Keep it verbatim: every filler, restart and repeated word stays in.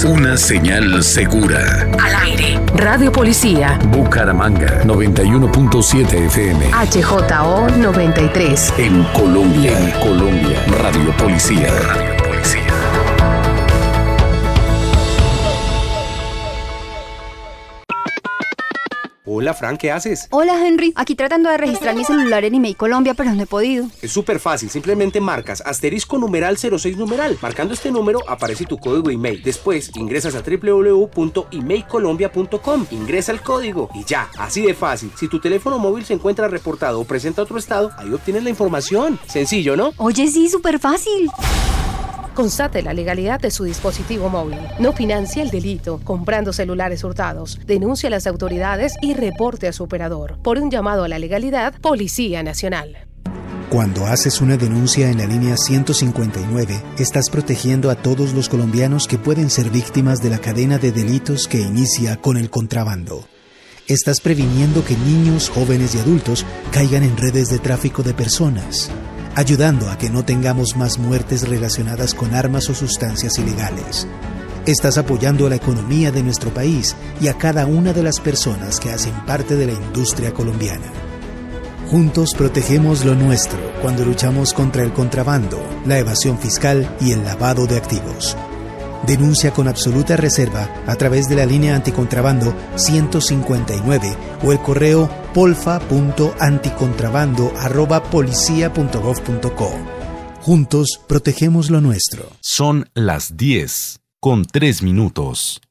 es una señal segura. Al aire. Radio Policía. Bucaramanga, noventa y uno punto siete F M. H J O noventa y tres. En Colombia, en Colombia. Radio Policía. Radio Policía. Hola, Fran, ¿qué haces? Hola, Henry. Aquí tratando de registrar mi celular en Email Colombia, pero no he podido. Es súper fácil. Simplemente marcas asterisco numeral cero seis numeral. Marcando este número aparece tu código email. Después ingresas a doble u doble u doble u punto email colombia punto com. Ingresa el código y ya. Así de fácil. Si tu teléfono móvil se encuentra reportado o presenta otro estado, ahí obtienes la información. Sencillo, ¿no? Oye, sí, súper fácil. Constate la legalidad de su dispositivo móvil. No financia el delito comprando celulares hurtados. Denuncie a las autoridades y reporte a su operador. Por un llamado a la legalidad, Policía Nacional. Cuando haces una denuncia en la línea ciento cincuenta y nueve, estás protegiendo a todos los colombianos que pueden ser víctimas de la cadena de delitos que inicia con el contrabando. Estás previniendo que niños, jóvenes y adultos caigan en redes de tráfico de personas, ayudando a que no tengamos más muertes relacionadas con armas o sustancias ilegales. Estás apoyando a la economía de nuestro país y a cada una de las personas que hacen parte de la industria colombiana. Juntos protegemos lo nuestro cuando luchamos contra el contrabando, la evasión fiscal y el lavado de activos. Denuncia con absoluta reserva a través de la línea anticontrabando ciento cincuenta y nueve o el correo polfa punto anticontrabando arroba policía punto gov punto co. Juntos protegemos lo nuestro. Son las diez con tres minutos.